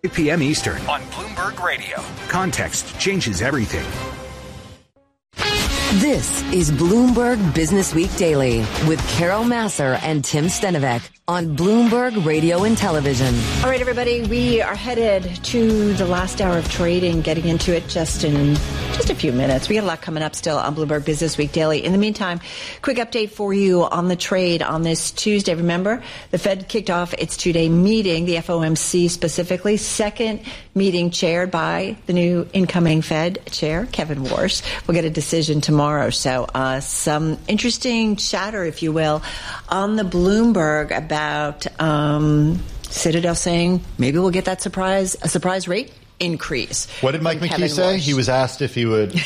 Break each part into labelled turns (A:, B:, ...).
A: 8 p.m. Eastern
B: on Bloomberg Radio.
A: Context changes everything.
C: This is Bloomberg Business Week Daily with Carol Massar and Tim Stenovec on Bloomberg Radio and Television.
D: All right, everybody, we are headed to the last hour of trading, getting into it just in a few minutes. We got a lot coming up still on Bloomberg Business Week Daily. In the meantime, quick update for you on the trade on this Tuesday. Remember, the Fed kicked off its two-day meeting, the FOMC specifically, second meeting chaired by the new incoming Fed chair, Kevin Warsh. We'll get a decision tomorrow. So some interesting chatter, if you will, on the Bloomberg about Citadel saying maybe we'll get that a surprise rate increase.
E: What did Mike McKee say? He was asked if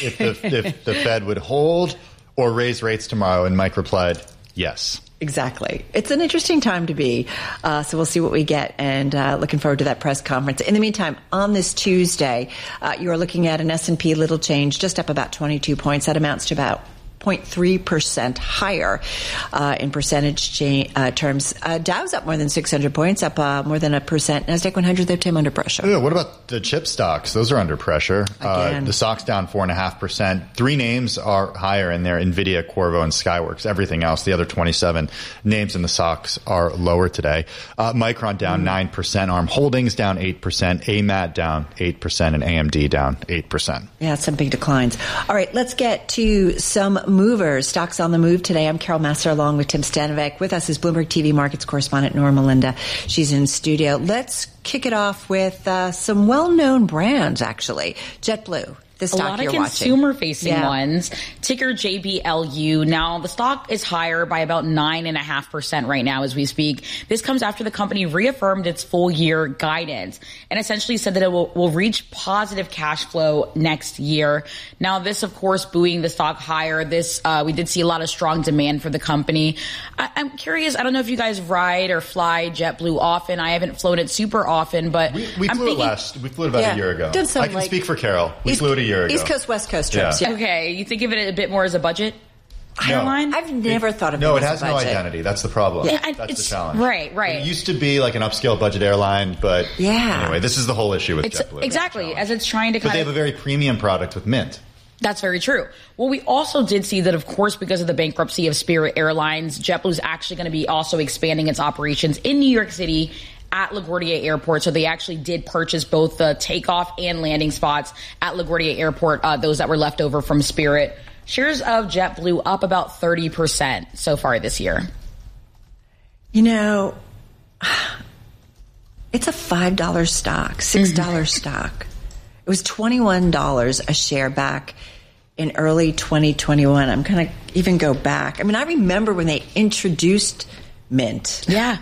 E: the Fed would hold or raise rates tomorrow, and Mike replied, yes.
D: Exactly. It's an interesting time to be. So we'll see what we get, and looking forward to that press conference. In the meantime, on this Tuesday, you are looking at an S&P little change, just up about 22 points. That amounts to about 0.3% higher in percentage terms. Dow's up more than 600 points, up more than 1%. Nasdaq 100, though, Tim, under pressure.
E: Yeah, what about the chip stocks? Those are under pressure. The stock's down 4.5%. Three names are higher in there: NVIDIA, Qorvo, and Skyworks. Everything else, the other 27 names in the stocks, are lower today. Micron down 9%. ARM Holdings down 8%. AMAT down 8%. And AMD down 8%.
D: Yeah, some big declines. All right, let's get to some movers. Stocks on the move today. I'm Carol Massar along with Tim Stenovec. With us is Bloomberg TV Markets correspondent Norma Linda. She's in studio. Let's kick it off with some well-known brands, actually. JetBlue. The stock
F: a lot of
D: you're
F: consumer-facing ones. Ticker JBLU. Now, the stock is higher by about 9.5% right now as we speak. This comes after the company reaffirmed its full-year guidance and essentially said that it will reach positive cash flow next year. Now, this, of course, buoying the stock higher. This we did see a lot of strong demand for the company. I'm curious. I don't know if you guys ride or fly JetBlue often. I haven't flown it super often, but
E: we flew it about a year ago. I can speak for Carol. We flew it a year ago.
D: East Coast, West Coast trips.
F: Yeah. Okay, you think of it a bit more as a budget airline?
D: I've never thought of it as a budget.
E: No, it has no identity. That's the problem.
F: Yeah,
E: that's the challenge.
F: Right.
E: It used to be like an upscale budget airline, but anyway, this is the whole issue with JetBlue.
F: Exactly, as it's trying to
E: But they have a very premium product with Mint.
F: That's very true. Well, we also did see that, of course, because of the bankruptcy of Spirit Airlines, JetBlue is actually going to be also expanding its operations in New York City at LaGuardia Airport. So they actually did purchase both the takeoff and landing spots at LaGuardia Airport, those that were left over from Spirit. Shares of JetBlue up about 30% so far this year.
D: You know, it's a $5 stock, $6 stock. It was $21 a share back in early 2021. I'm going to even go back. I mean, I remember when they introduced Mint.
F: Yeah.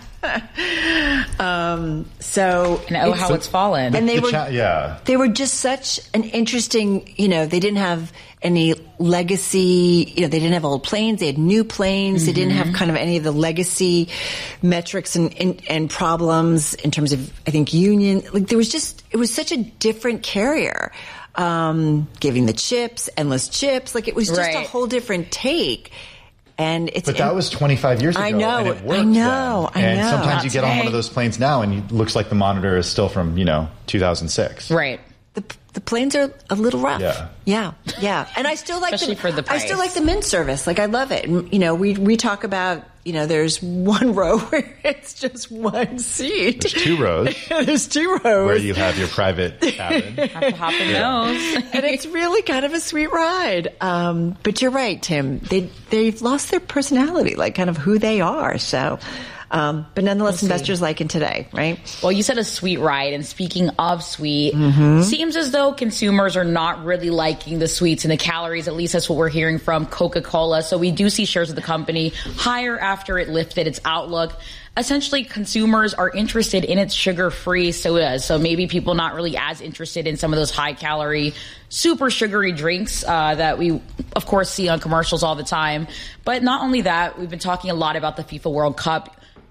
D: How
F: it's fallen.
D: And they were just such an interesting, they didn't have any legacy, they didn't have old planes, they had new planes, they didn't have kind of any of the legacy metrics and problems in terms of, I think, union. Like it was such a different carrier. Giving the chips, endless chips, like it was just a whole different take. But
E: that was 25 years ago.
D: I know.
E: And it worked
D: I know.
E: And sometimes you get on one of those planes now and it looks like the monitor is still from, 2006.
F: Right.
D: The planes are a little rough. Yeah. And I still like
F: I
D: still like the Mint service. Like I love it. And, we talk about, there's one row where it's just one seat.
E: There's two rows.
D: There's two rows.
E: Where you have your private cabin.
F: Have to hop in those.
D: And it's really kind of a sweet ride. But you're right, Tim. They've lost their personality, like kind of who they are. So, but nonetheless, investors like it today, right?
F: Well, you said a sweet ride, and speaking of sweet, seems as though consumers are not really liking the sweets and the calories. At least that's what we're hearing from Coca-Cola. So we do see shares of the company higher after it lifted its outlook. Essentially, consumers are interested in its sugar-free sodas. So maybe people not really as interested in some of those high-calorie, super sugary drinks that we, of course, see on commercials all the time. But not only that, we've been talking a lot about the FIFA World Cup.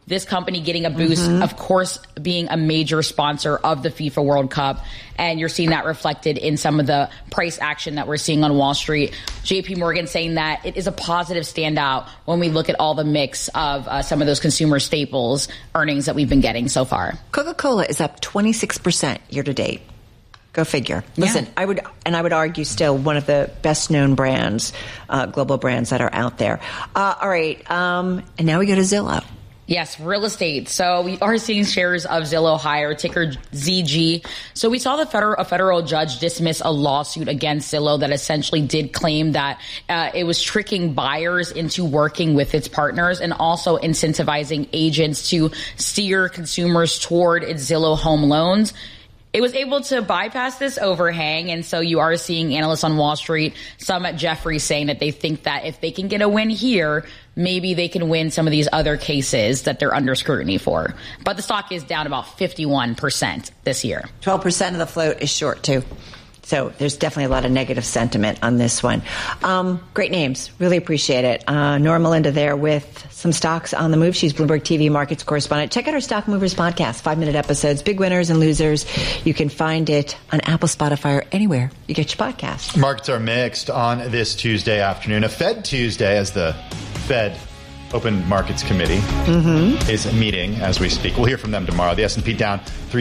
F: this company getting a boost, of course, being a major sponsor of the FIFA World Cup. And you're seeing that reflected in some of the price action that we're seeing on Wall Street. JP Morgan saying that it is a positive standout when we look at all the mix of some of those consumer staples earnings that we've been getting so far.
D: Coca-Cola is up 26% year to date. Go figure. Listen,
F: Yeah.
D: I would argue still one of the best known brands, global brands that are out there. All right. And now we go to Zillow.
F: Yes, real estate. So we are seeing shares of Zillow higher, ticker ZG. So we saw a federal judge dismiss a lawsuit against Zillow that essentially did claim that it was tricking buyers into working with its partners and also incentivizing agents to steer consumers toward its Zillow home loans. It was able to bypass this overhang, and so you are seeing analysts on Wall Street, some at Jefferies, saying that they think that if they can get a win here, maybe they can win some of these other cases that they're under scrutiny for. But the stock is down about 51% this year.
D: 12% of the float is short, too. So there's definitely a lot of negative sentiment on this one. Great names. Really appreciate it. Nora Melinda there with some stocks on the move. She's Bloomberg TV markets correspondent. Check out our Stock Movers podcast, 5-minute episodes, big winners and losers. You can find it on Apple, Spotify, or anywhere you get your podcasts.
E: Markets are mixed on this Tuesday afternoon. A Fed Tuesday, as the Fed Open Markets Committee is meeting as we speak. We'll hear from them tomorrow. The S&P down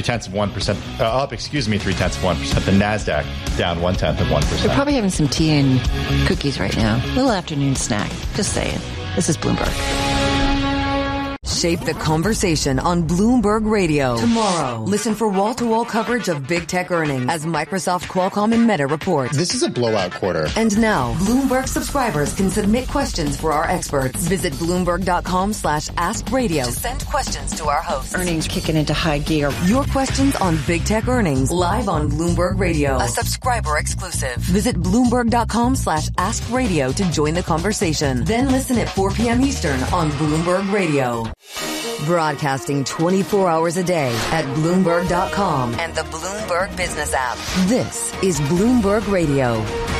E: 0.3%, up 0.3%. The NASDAQ down 0.1%.
D: They're probably having some tea and cookies right now. A little afternoon snack. Just saying. This is Bloomberg.
C: Shape the conversation on Bloomberg Radio. Tomorrow, listen for wall-to-wall coverage of big tech earnings as Microsoft, Qualcomm, and Meta report.
E: This is a blowout quarter.
C: And now, Bloomberg subscribers can submit questions for our experts. Visit Bloomberg.com/AskRadio to send questions to our hosts.
D: Earnings kicking into high gear.
C: Your questions on big tech earnings live on Bloomberg Radio. A subscriber exclusive. Visit Bloomberg.com/AskRadio to join the conversation. Then listen at 4 p.m. Eastern on Bloomberg Radio. Broadcasting 24 hours a day at Bloomberg.com and the Bloomberg Business app. This is Bloomberg Radio.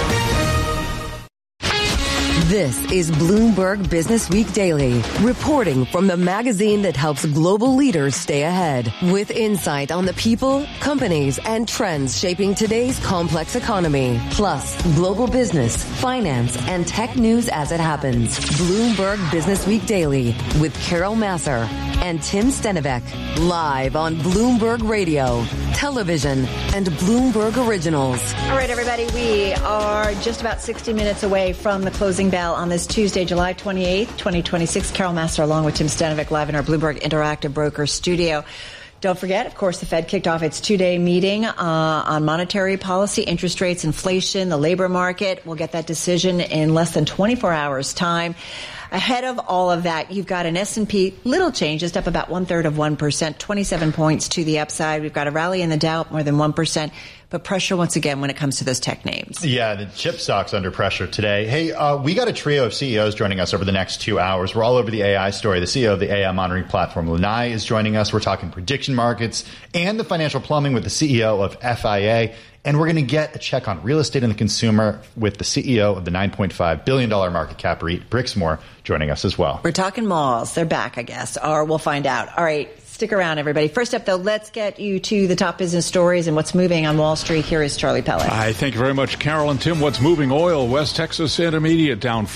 C: This is Bloomberg Business Week Daily, reporting from the magazine that helps global leaders stay ahead, with insight on the people, companies, and trends shaping today's complex economy, plus global business, finance, and tech news as it happens. Bloomberg Business Week Daily with Carol Massar and Tim Stenivek, live on Bloomberg Radio, television, and Bloomberg Originals.
D: All right, everybody, we are just about 60 minutes away from the closing bell on this Tuesday, July 28th, 2026. Carol Massar along with Tim Stenivek live in our Bloomberg Interactive Broker studio. Don't forget, of course, the Fed kicked off its two-day meeting on monetary policy, interest rates, inflation, the labor market. We'll get that decision in less than 24 hours' time. Ahead of all of that, you've got an S&P, little change, just up about 1/3%, 27 points to the upside. We've got a rally in the Dow up more than 1%, but pressure once again when it comes to those tech names.
E: Yeah, the chip stock's under pressure today. Hey, we got a trio of CEOs joining us over the next 2 hours. We're all over the AI story. The CEO of the AI monitoring platform, Lanai, is joining us. We're talking prediction markets and the financial plumbing with the CEO of FIA. And we're going to get a check on real estate and the consumer with the CEO of the $9.5 billion market cap REIT, Brixmor, joining us as well.
D: We're talking malls. They're back, I guess, or we'll find out. All right. Stick around, everybody. First up, though, let's get you to the top business stories and what's moving on Wall Street. Here is Charlie Pellet.
B: Hi, thank you very much, Carol and Tim. What's moving? Oil, West Texas Intermediate down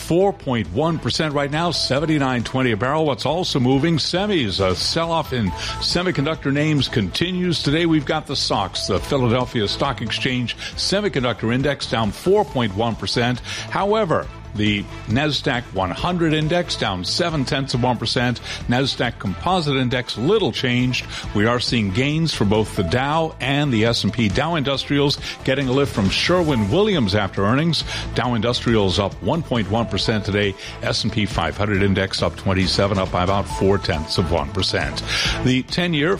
B: 4.1% right now, $79.20 a barrel. What's also moving? Semis. A sell-off in semiconductor names continues. Today we've got the SOX, the Philadelphia Stock Exchange Semiconductor Index, down 4.1%. However, the NASDAQ 100 index down 0.7%. NASDAQ Composite Index little changed. We are seeing gains for both the Dow and the S&P. Dow Industrials getting a lift from Sherwin-Williams after earnings. Dow Industrials up 1.1% today. S&P 500 index up 27, up by about 0.4%. The 10-year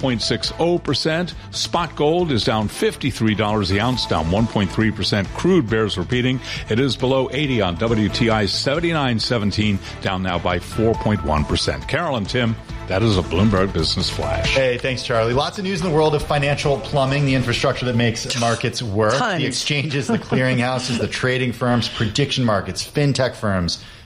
B: 4.60%. Spot gold is down $53 the ounce, down 1.3%. Crude bears repeating. It is below 80 on WTI 79.17, down now by 4.1%. Carol and Tim, that is a Bloomberg Business Flash.
E: Hey, thanks, Charlie. Lots of news in the world of financial plumbing, the infrastructure that makes markets work.
D: Tons.
E: The exchanges, the clearinghouses, the trading firms, prediction markets, fintech firms,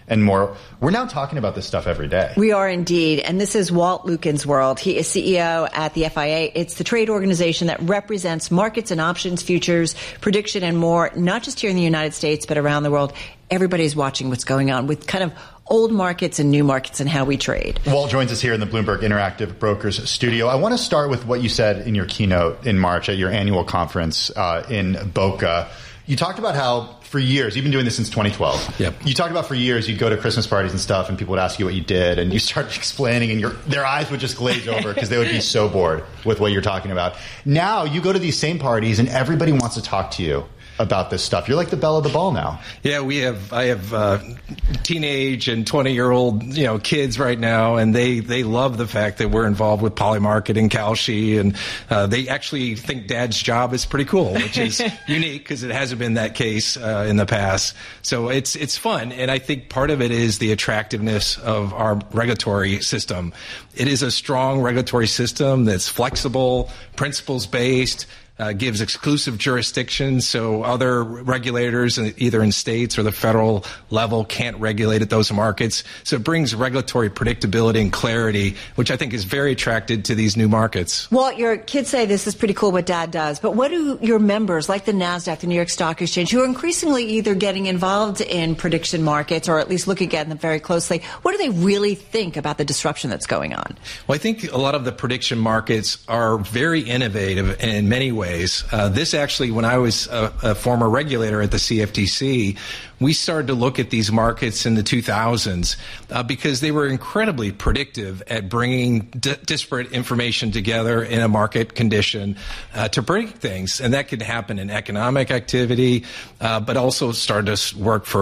E: and more. We're now talking about this stuff every day.
D: We are indeed. And this is Walt Lukin's world. He is CEO at the FIA. It's the trade organization that represents markets and options, futures, prediction, and more, not just here in the United States, but around the world. Everybody's watching what's going on with kind of old markets and new markets and how we trade.
E: Walt joins us here in the Bloomberg Interactive Brokers studio. I want to start with what you said in your keynote in March at your annual conference in Boca. You talked about how for years, you've been doing this since 2012.
G: Yep.
E: You talked about for years, you'd go to Christmas parties and stuff, and people would ask you what you did, and you start explaining, and their eyes would just glaze over because they would be so bored with what you're talking about. Now you go to these same parties, and everybody wants to talk to you about this stuff. You're like the belle of the ball now.
G: Yeah, I have teenage and 20-year-old kids right now, and they love the fact that we're involved with Polymarket and Kalshi, and they actually think Dad's job is pretty cool, which is unique because it hasn't been that case in the past. So it's fun, and I think part of it is the attractiveness of our regulatory system. It is a strong regulatory system that's flexible, principles-based, gives exclusive jurisdiction, so other regulators, either in states or the federal level, can't regulate at those markets. So it brings regulatory predictability and clarity, which I think is very attractive to these new markets.
D: Well, your kids say this is pretty cool what Dad does, but what do your members, like the NASDAQ, the New York Stock Exchange, who are increasingly either getting involved in prediction markets or at least looking at them very closely, what do they really think about the disruption that's going on?
G: Well, I think a lot of the prediction markets are very innovative in many ways. This actually, when I was a former regulator at the CFTC, we started to look at these markets in the 2000s because they were incredibly predictive at bringing disparate information together in a market condition to predict things. And that could happen in economic activity, but also started to work for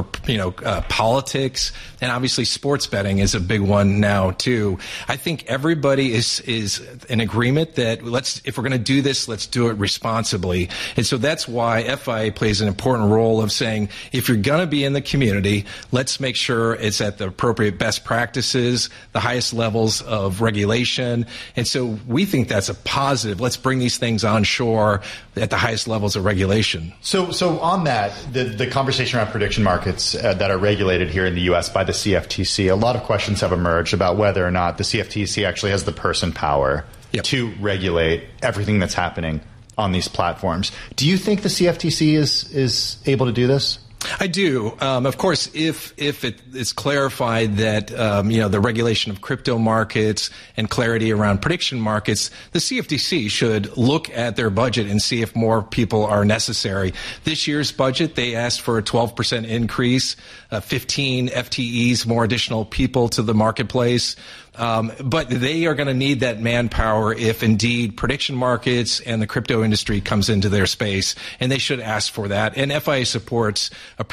G: politics. And obviously sports betting is a big one now, too. I think everybody is in agreement that if we're going to do this, let's do it responsibly. And so that's why FIA plays an important role of saying, if you're going to be in the community, let's make sure it's at the appropriate best practices, the highest levels of regulation. And so we think that's a positive. Let's bring these things on shore at the highest levels of regulation.
E: So on that, the conversation around prediction markets that are regulated here in the U.S. by the CFTC, a lot of questions have emerged about whether or not the CFTC actually has the purse and power to regulate everything that's happening on these platforms. Do you think the CFTC is able to do this?
G: I do. Of course, if it is clarified that, the regulation of crypto markets and clarity around prediction markets, the CFTC should look at their budget and see if more people are necessary. This year's budget, they asked for a 12% increase, 15 FTEs, more additional people to the marketplace. But they are going to need that manpower if indeed prediction markets and the crypto industry comes into their space, and they should ask for that. And FIA supports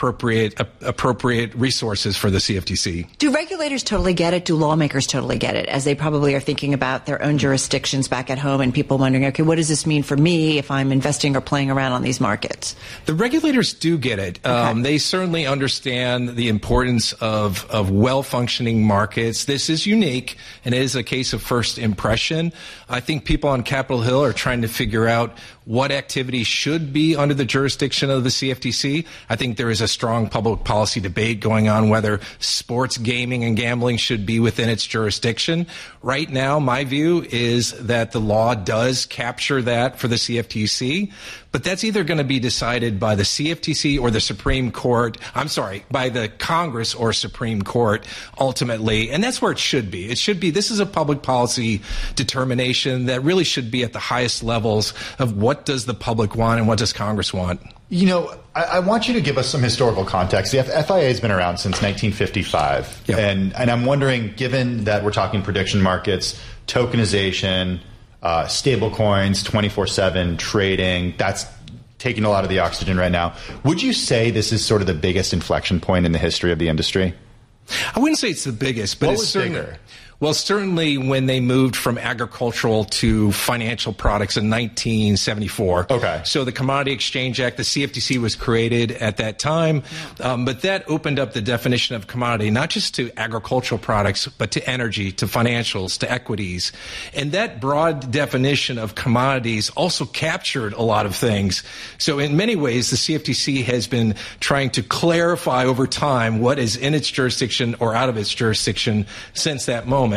G: appropriate resources for the CFTC.
D: Do regulators totally get it? Do lawmakers totally get it? As they probably are thinking about their own jurisdictions back at home and people wondering, okay, what does this mean for me if I'm investing or playing around on these markets?
G: The regulators do get it. Okay. They certainly understand the importance of well-functioning markets. This is unique, and it is a case of first impression. I think people on Capitol Hill are trying to figure out what activity should be under the jurisdiction of the CFTC. I think there is a strong public policy debate going on whether sports gaming and gambling should be within its jurisdiction. Right now, my view is that the law does capture that for the CFTC, but that's either going to be decided by the CFTC or the Supreme Court. By the Congress or Supreme Court ultimately. And that's where it should be. It should be, this is a public policy determination that really should be at the highest levels of what does the public want and what does Congress want.
E: You know, I want you to give us some historical context. The FIA has been around since 1955. Yep. And I'm wondering, given that we're talking prediction markets, tokenization, stable coins, 24/7 trading, that's taking a lot of the oxygen right now. Would you say this is sort of the biggest inflection point in the history of the industry?
G: I wouldn't say it's the biggest, but
E: what
G: it's
E: was
G: certainly
E: bigger?
G: Well, certainly when they moved from agricultural to financial products in 1974.
E: Okay.
G: So the Commodity Exchange Act, the CFTC was created at that time, but that opened up the definition of commodity, not just to agricultural products, but to energy, to financials, to equities. And that broad definition of commodities also captured a lot of things. So in many ways, the CFTC has been trying to clarify over time what is in its jurisdiction or out of its jurisdiction since that moment.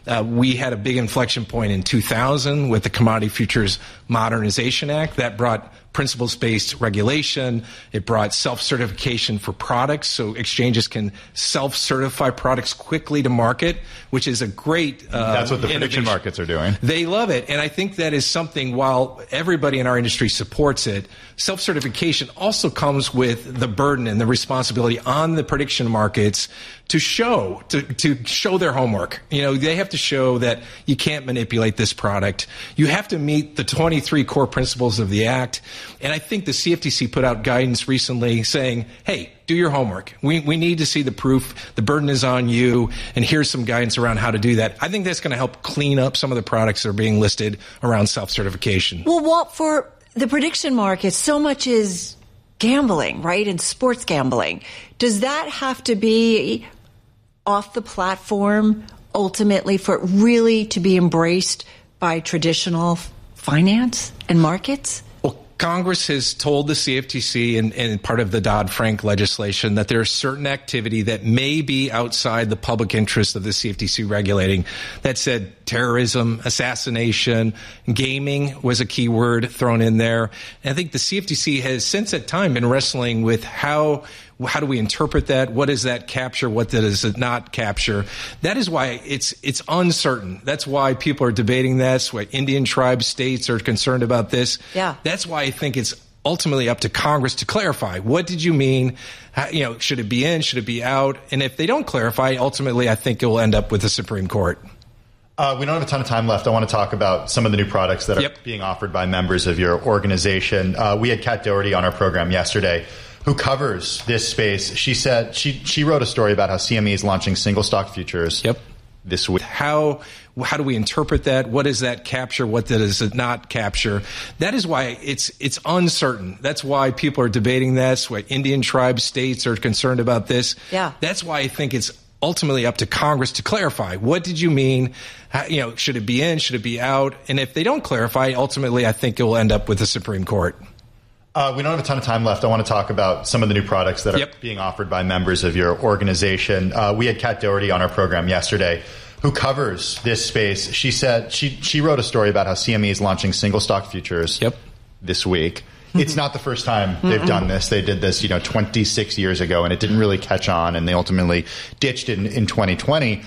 G: We had a big inflection point in 2000 with the Commodity Futures Modernization Act that brought principles-based regulation. It brought self-certification for products, so exchanges can self-certify products quickly to market, which is a great
E: That's what the prediction markets are doing.
G: They love it, and I think that is something, while everybody in our industry supports it, self-certification also comes with the burden and the responsibility on the prediction markets to show their homework. You know, they have to show that you can't manipulate this product. You have to meet the 23 core principles of the Act. And I think the CFTC put out guidance recently saying, hey, do your homework. We need to see the proof. The burden is on you. And here's some guidance around how to do that. I think that's going to help clean up some of the products that are being listed around self-certification.
D: Well, Walt, for the prediction market, so much is gambling, right? And sports gambling. Does that have to be off the platform ultimately for it really to be embraced by traditional finance and markets?
G: Well, Congress has told the CFTC and part of the Dodd-Frank legislation that there is certain activity that may be outside the public interest of the CFTC regulating. That said, terrorism, assassination, gaming was a key word thrown in there. And I think the CFTC has since that time been wrestling with how do we interpret that? What does that capture? What does it not capture? That is why it's uncertain. That's why people are debating this, why Indian tribe states are concerned about this.
D: Yeah.
G: That's why I think it's ultimately up to Congress to clarify. What did you mean? How, should it be in? Should it be out? And if they don't clarify, ultimately I think it will end up with the Supreme Court.
E: We don't have a ton of time left. I want to talk about some of the new products that are being offered by members of your organization. We had Kat Doherty on our program yesterday, who covers this space. She said she wrote a story about how CME is launching single stock futures this week.
G: How do we interpret that? What does that capture? What does it not capture? That is why it's uncertain. That's why people are debating this, why Indian tribe states are concerned about this.
D: Yeah.
G: That's why I think it's ultimately up to Congress to clarify. What did you mean? How, should it be in? Should it be out? And if they don't clarify, ultimately I think it will end up with the Supreme Court.
E: We don't have a ton of time left. I want to talk about some of the new products that are being offered by members of your organization. We had Kat Doherty on our program yesterday, who covers this space. She said she wrote a story about how CME is launching single stock futures this week. It's not the first time they've done this. They did this, 26 years ago, and it didn't really catch on, and they ultimately ditched it in 2020.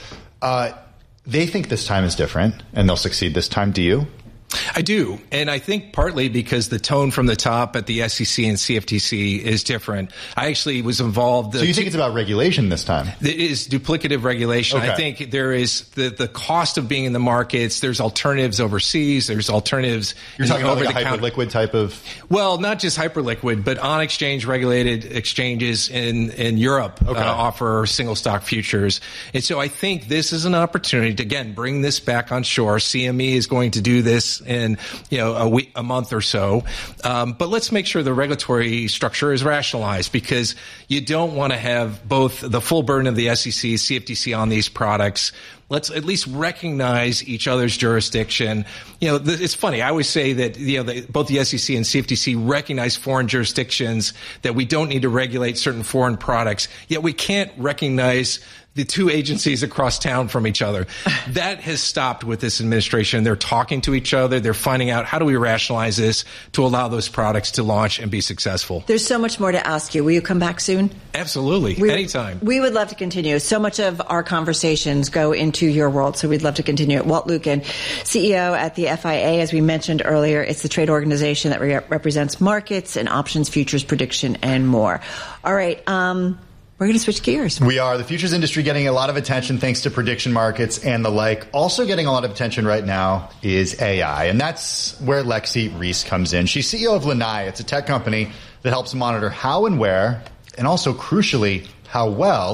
E: They think this time is different, and they'll succeed this time. Do you?
G: I do. And I think partly because the tone from the top at the SEC and CFTC is different. I actually was involved.
E: So you think it's about regulation this time?
G: It is duplicative regulation.
E: Okay.
G: I think there is the cost of being in the markets. There's alternatives overseas. There's alternatives.
E: You're talking about like a hyperliquid type of?
G: Well, not just hyperliquid, but on exchange regulated exchanges in Europe offer single stock futures. And so I think this is an opportunity to, again, bring this back on shore. CME is going to do this in a month or so, but let's make sure the regulatory structure is rationalized, because you don't want to have both the full burden of the SEC, CFTC on these products. Let's at least recognize each other's jurisdiction. It's funny. I always say that both the SEC and CFTC recognize foreign jurisdictions, that we don't need to regulate certain foreign products, yet we can't recognize the two agencies across town from each other. That has stopped with this administration. They're talking to each other. They're finding out, how do we rationalize this to allow those products to launch and be successful?
D: There's so much more to ask you. Will you come back soon?
G: Absolutely. Anytime.
D: We would love to continue. So much of our conversations go into your world, so we'd love to continue it. Walt Lukin, CEO at the FIA. As we mentioned earlier, it's the trade organization that represents markets and options, futures, prediction, and more. All right. We're going to switch gears.
E: We are. The futures industry getting a lot of attention thanks to prediction markets and the like. Also getting a lot of attention right now is AI, and that's where Lexi Reese comes in. She's CEO of Lanai. It's a tech company that helps monitor how and where, and also crucially, how well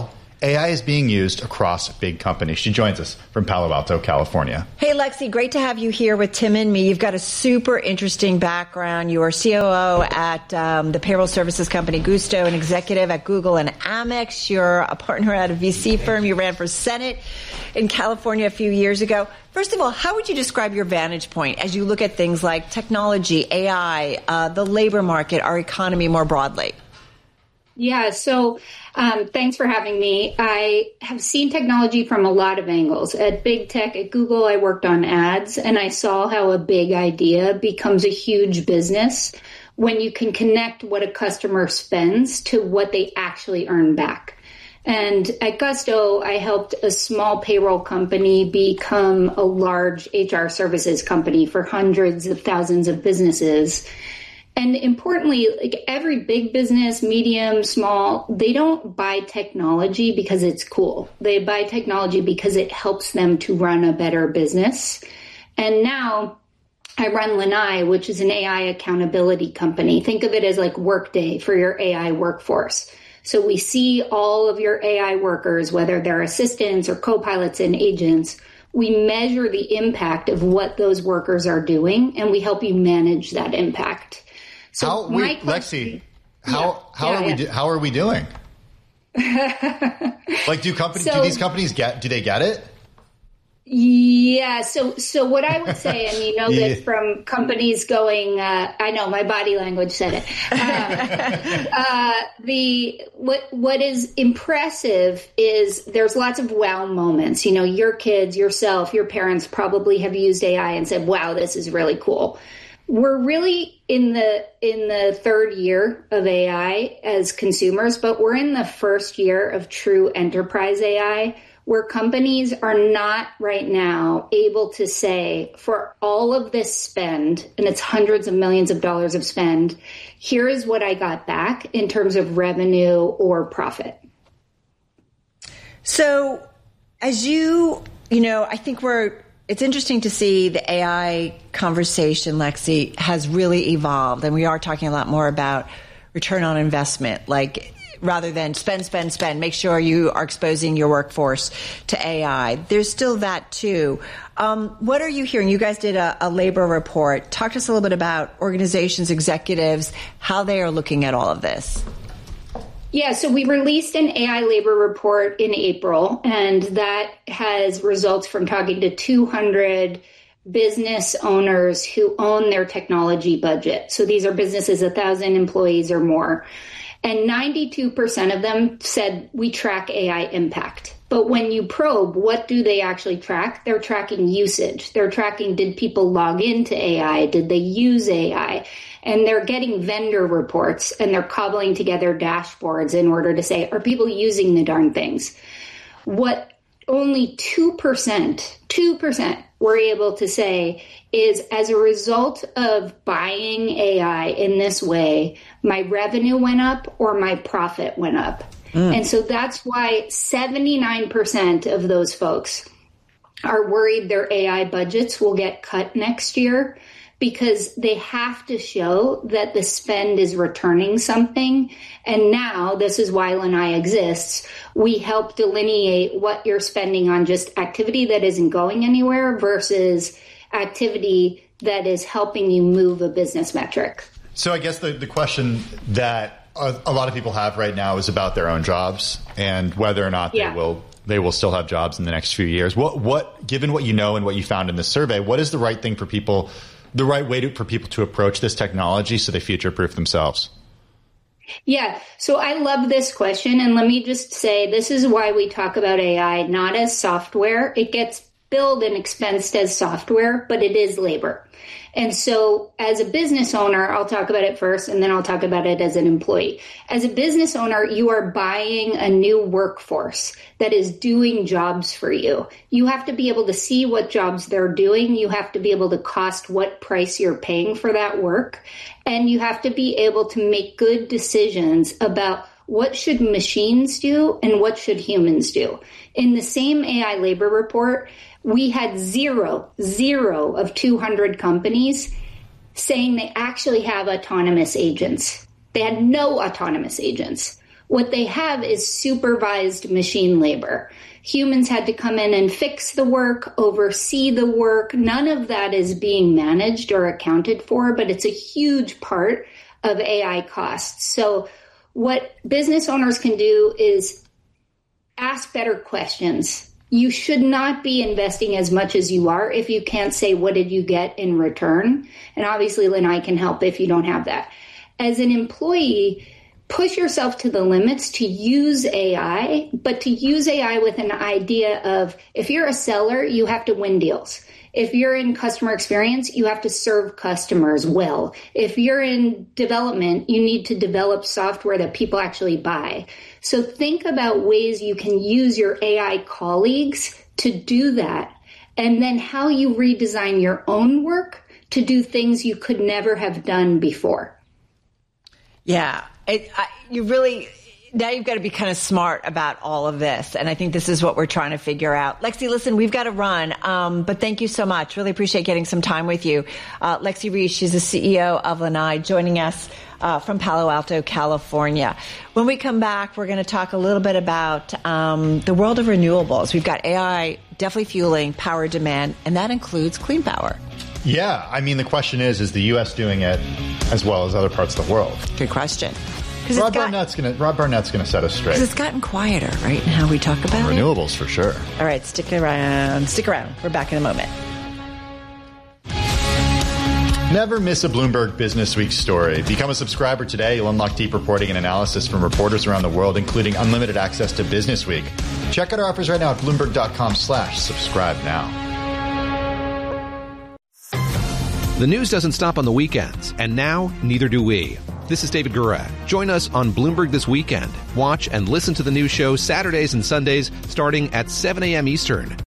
E: AI is being used across big companies. She joins us from Palo Alto, California.
D: Hey, Lexi, great to have you here with Tim and me. You've got a super interesting background. You are COO at the payroll services company Gusto, an executive at Google and Amex. You're a partner at a VC firm. You ran for Senate in California a few years ago. First of all, how would you describe your vantage point as you look at things like technology, AI, the labor market, our economy more broadly?
H: Yeah, so thanks for having me. I have seen technology from a lot of angles. At big tech, at Google, I worked on ads, and I saw how a big idea becomes a huge business when you can connect what a customer spends to what they actually earn back. And at Gusto, I helped a small payroll company become a large HR services company for hundreds of thousands of businesses. And importantly, like every big business, medium, small, they don't buy technology because it's cool. They buy technology because it helps them to run a better business. And now I run Lanai, which is an AI accountability company. Think of it as like Workday for your AI workforce. So we see all of your AI workers, whether they're assistants or co-pilots and agents. We measure the impact of what those workers are doing, and we help you manage that impact. So
E: Lexi, how are we doing? Like, do these companies do they get it?
H: Yeah. So what I would say, and you know this from companies going, I know my body language said it. What is impressive is there's lots of wow moments. You know, your kids, yourself, your parents probably have used AI and said, wow, this is really cool. We're really in the third year of AI as consumers, but we're in the first year of true enterprise AI, where companies are not right now able to say, for all of this spend, and it's hundreds of millions of dollars of spend, here is what I got back in terms of revenue or profit.
D: So as I think it's interesting to see the AI conversation, Lexi, has really evolved. And we are talking a lot more about return on investment, like rather than spend, make sure you are exposing your workforce to AI. There's still that too. What are you hearing? You guys did a labor report. Talk to us a little bit about organizations, executives, how they are looking at all of this.
H: Yeah, so we released an AI labor report in April, and that has results from talking to 200 business owners who own their technology budget. So these are businesses 1,000 employees or more. And 92% of them said we track AI impact. But when you probe, what do they actually track? They're tracking usage. They're tracking, did people log into AI? Did they use AI? And they're getting vendor reports, and they're cobbling together dashboards in order to say, are people using the darn things? What only 2% were able to say is, as a result of buying AI in this way, my revenue went up or my profit went up. And so that's why 79% of those folks are worried their AI budgets will get cut next year, because they have to show that the spend is returning something. And now, this is why Lanai exists, we help delineate what you're spending on just activity that isn't going anywhere versus activity that is helping you move a business metric.
E: So I guess the question that a lot of people have right now is about their own jobs and whether or not they will still have jobs in the next few years. What given what you know and what you found in this survey, what is the right thing for people, the right way for people to approach this technology so they future-proof themselves?
H: Yeah, so I love this question. And let me just say, this is why we talk about AI not as software. It gets billed and expensed as software, but it is labor. And so as a business owner, I'll talk about it first, and then I'll talk about it as an employee. As a business owner, you are buying a new workforce that is doing jobs for you. You have to be able to see what jobs they're doing. You have to be able to cost what price you're paying for that work. And you have to be able to make good decisions about what should machines do and what should humans do. In the same AI labor report, we had zero of 200 companies saying they actually have autonomous agents. They had no autonomous agents. What they have is supervised machine labor. Humans had to come in and fix the work, oversee the work. None of that is being managed or accounted for, but it's a huge part of AI costs. So what business owners can do is ask better questions. You should not be investing as much as you are if you can't say, what did you get in return? And obviously, Lanai can help if you don't have that. As an employee, push yourself to the limits to use AI, but to use AI with an idea of, if you're a seller, you have to win deals. If you're in customer experience, you have to serve customers well. If you're in development, you need to develop software that people actually buy. So think about ways you can use your AI colleagues to do that, and then how you redesign your own work to do things you could never have done before.
D: Yeah, now you've got to be kind of smart about all of this. And I think this is what we're trying to figure out. Lexi, listen, we've got to run, but thank you so much. Really appreciate getting some time with you. Lexi Reese, she's the CEO of Lanai, joining us from Palo Alto, California. When we come back, we're going to talk a little bit about the world of renewables. We've got AI definitely fueling power demand, and that includes clean power.
E: Yeah, I mean, the question is the U.S. doing it as well as other parts of the world?
D: Good question.
E: Rob Barnett's going to set us straight.
D: Because it's gotten quieter, right, in how we talk about
E: renewables, for sure.
D: All right, stick around. We're back in a moment.
E: Never miss a Bloomberg Business Week story. Become a subscriber today. You'll unlock deep reporting and analysis from reporters around the world, including unlimited access to Business Week. Check out our offers right now at Bloomberg.com/subscribe now.
I: The news doesn't stop on the weekends, and now neither do we. This is David Gurat. Join us on Bloomberg This Weekend. Watch and listen to the news show Saturdays and Sundays starting at 7 a.m. Eastern.